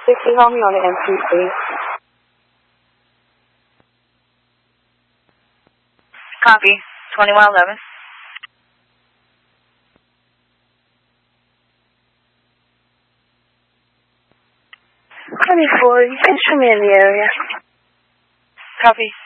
60 Homie on the MPC. Copy. 2111. Honey 4, you can show me in the area. Copy.